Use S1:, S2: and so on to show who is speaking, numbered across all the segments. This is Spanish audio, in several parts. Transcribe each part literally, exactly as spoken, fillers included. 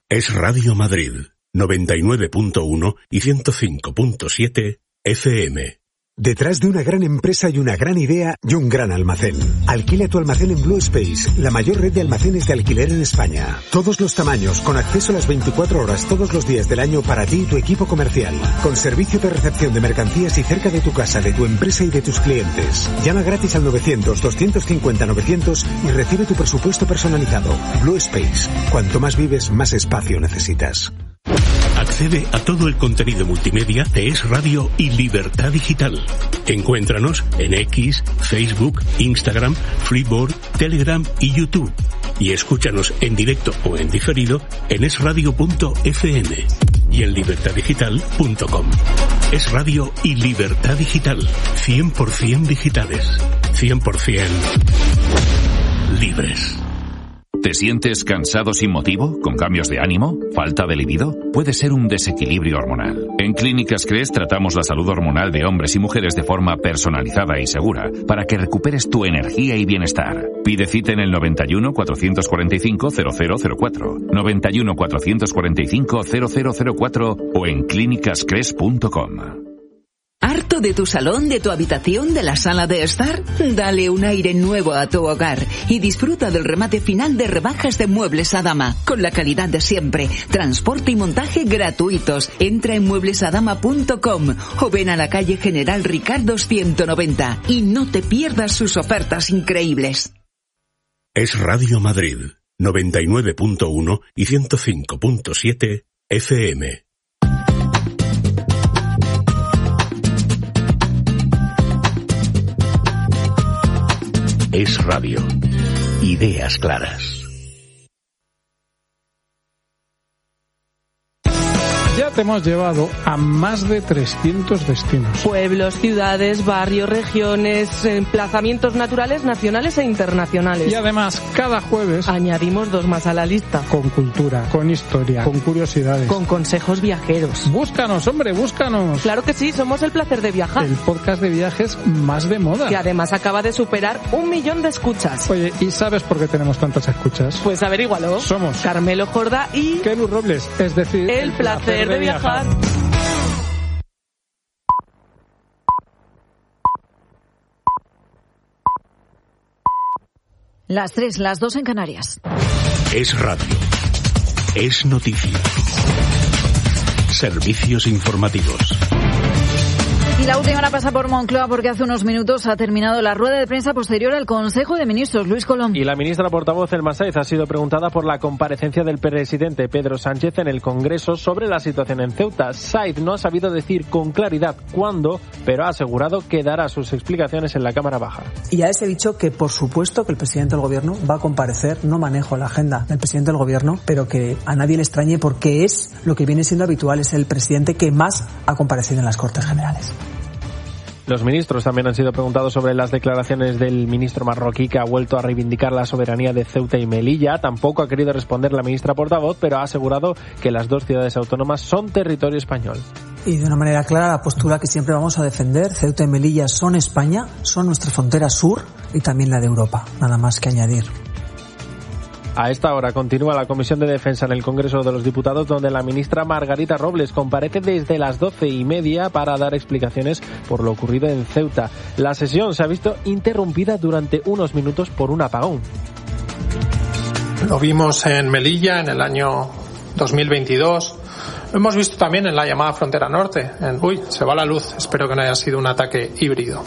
S1: Es Radio Madrid, noventa y nueve punto uno y ciento cinco punto siete F M.
S2: Detrás de una gran empresa y una gran idea y un gran almacén. Alquila tu almacén en Blue Space, la mayor red de almacenes de alquiler en España. Todos los tamaños, con acceso a las veinticuatro horas todos los días del año para ti y tu equipo comercial. Con servicio de recepción de mercancías y cerca de tu casa, de tu empresa y de tus clientes. Llama gratis al novecientos, doscientos cincuenta, novecientos y recibe tu presupuesto personalizado. Blue Space. Cuanto más vives, más espacio necesitas.
S1: Accede a todo el contenido multimedia de Es Radio y Libertad Digital. Encuéntranos en X, Facebook, Instagram, Freeboard, Telegram y YouTube. Y escúchanos en directo o en diferido en es radio punto efe eme y en libertad digital punto com. Es Radio y Libertad Digital. cien por ciento digitales. cien por ciento libres.
S3: ¿Te sientes cansado sin motivo? ¿Con cambios de ánimo? ¿Falta de libido? Puede ser un desequilibrio hormonal. En Clínicas Cres tratamos la salud hormonal de hombres y mujeres de forma personalizada y segura para que recuperes tu energía y bienestar. Pide cita en el noventa y uno, cuatrocientos cuarenta y cinco, cero cero cero cuatro, noventa y uno, cuatrocientos cuarenta y cinco, cero cero cero cuatro o en clínicas cres punto com.
S4: ¿Harto de tu salón, de tu habitación, de la sala de estar? Dale un aire nuevo a tu hogar y disfruta del remate final de rebajas de Muebles Adama, con la calidad de siempre. Transporte y montaje gratuitos. Entra en muebles adama punto com o ven a la calle General Ricardo ciento noventa y no te pierdas sus ofertas increíbles.
S1: Es Radio Madrid, noventa y nueve punto uno y ciento cinco punto siete F M. Es Radio. Ideas claras.
S5: Ya te hemos llevado a más de trescientos destinos.
S6: Pueblos, ciudades, barrios, regiones, emplazamientos naturales, nacionales e internacionales.
S5: Y además, cada jueves
S6: añadimos dos más a la lista.
S5: Con cultura, con historia, con curiosidades.
S6: Con consejos viajeros.
S5: Búscanos, hombre, búscanos.
S6: Claro que sí, somos El Placer de Viajar.
S5: El podcast de viajes más de moda.
S6: Que además acaba de superar un millón de escuchas.
S5: Oye, ¿y sabes por qué tenemos tantas escuchas?
S6: Pues averígualo.
S5: Somos
S6: Carmelo Jorda y
S5: Kelu Robles, es decir,
S6: El, el placer, placer de viajar.
S7: Las tres, las dos en Canarias.
S1: Es radio. Es noticia. Servicios informativos.
S7: Y la última hora pasa por Moncloa porque hace unos minutos ha terminado la rueda de prensa posterior al Consejo de Ministros. Luis Colón.
S8: Y la ministra portavoz Elma Sáez ha sido preguntada por la comparecencia del presidente Pedro Sánchez en el Congreso sobre la situación en Ceuta. Sáez no ha sabido decir con claridad cuándo, pero ha asegurado que dará sus explicaciones en la Cámara Baja.
S9: Y ya les he dicho que por supuesto que el presidente del Gobierno va a comparecer. No manejo la agenda del presidente del Gobierno, pero que a nadie le extrañe porque es lo que viene siendo habitual. Es el presidente que más ha comparecido en las Cortes Generales.
S8: Los ministros también han sido preguntados sobre las declaraciones del ministro marroquí que ha vuelto a reivindicar la soberanía de Ceuta y Melilla. Tampoco ha querido responder la ministra portavoz, pero ha asegurado que las dos ciudades autónomas son territorio español.
S9: Y de una manera clara la postura que siempre vamos a defender. Ceuta y Melilla son España, son nuestra frontera sur y también la de Europa. Nada más que añadir.
S8: A esta hora continúa la Comisión de Defensa en el Congreso de los Diputados, donde la ministra Margarita Robles comparece desde las doce y media para dar explicaciones por lo ocurrido en Ceuta. La sesión se ha visto interrumpida durante unos minutos por un apagón.
S10: Lo vimos en Melilla en el año dos mil veintidós. Lo hemos visto también en la llamada Frontera Norte. En, uy, se va la luz. Espero que no haya sido un ataque híbrido.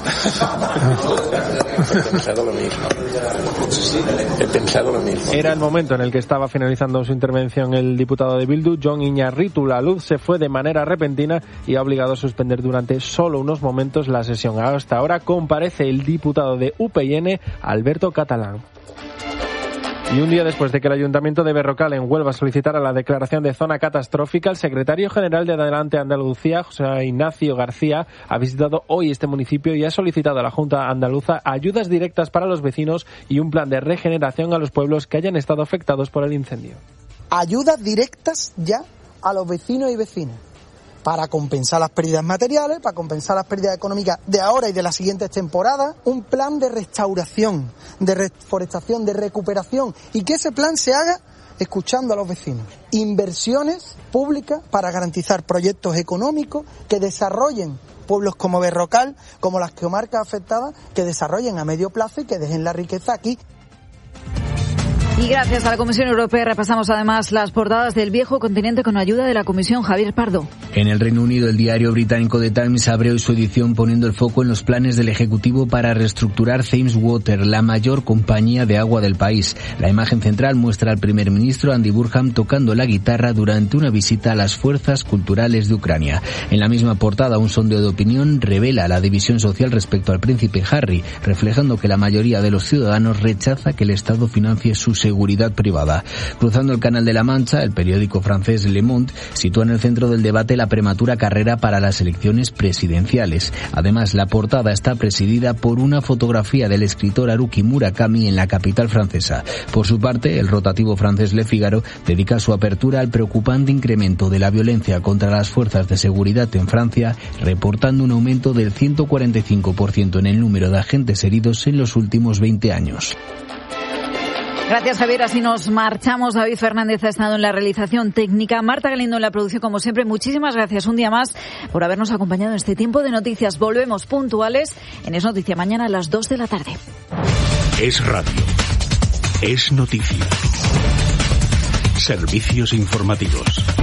S11: He pensado lo mismo. He pensado lo mismo.
S8: Era el momento en el que estaba finalizando su intervención el diputado de Bildu, Jon Iñarritu. La luz se fue de manera repentina y ha obligado a suspender durante solo unos momentos la sesión. Hasta ahora comparece el diputado de U P N, Alberto Catalán. Y un día después de que el Ayuntamiento de Berrocal en Huelva solicitara la declaración de zona catastrófica, el secretario general de Adelante Andalucía, José Ignacio García, ha visitado hoy este municipio y ha solicitado a la Junta Andaluza ayudas directas para los vecinos y un plan de regeneración a los pueblos que hayan estado afectados por el incendio.
S12: Ayudas directas ya a los vecinos y vecinas, para compensar las pérdidas materiales, para compensar las pérdidas económicas de ahora y de las siguientes temporadas, un plan de restauración, de reforestación, de recuperación, y que ese plan se haga escuchando a los vecinos. Inversiones públicas para garantizar proyectos económicos que desarrollen pueblos como Berrocal, como las comarcas afectadas, que desarrollen a medio plazo y que dejen la riqueza aquí.
S7: Y gracias a la Comisión Europea repasamos además las portadas del viejo continente con ayuda de la Comisión. Javier Pardo.
S13: En el Reino Unido, el diario británico The Times abre hoy su edición poniendo el foco en los planes del Ejecutivo para reestructurar Thames Water, la mayor compañía de agua del país. La imagen central muestra al primer ministro Andy Burnham tocando la guitarra durante una visita a las fuerzas culturales de Ucrania. En la misma portada, un sondeo de opinión revela la división social respecto al príncipe Harry, reflejando que la mayoría de los ciudadanos rechaza que el Estado financie su seguridad privada. Cruzando el Canal de la Mancha, el periódico francés Le Monde sitúa en el centro del debate la prematura carrera para las elecciones presidenciales. Además, la portada está presidida por una fotografía del escritor Haruki Murakami en la capital francesa. Por su parte, el rotativo francés Le Figaro dedica su apertura al preocupante incremento de la violencia contra las fuerzas de seguridad en Francia, reportando un aumento del ciento cuarenta y cinco por ciento en el número de agentes heridos en los últimos veinte años.
S7: Gracias, Javier. Así nos marchamos. David Fernández ha estado en la realización técnica. Marta Galindo en la producción, como siempre. Muchísimas gracias un día más por habernos acompañado en este tiempo de noticias. Volvemos puntuales en Es Noticia mañana a las dos de la tarde.
S1: Es radio. Es noticia. Servicios informativos.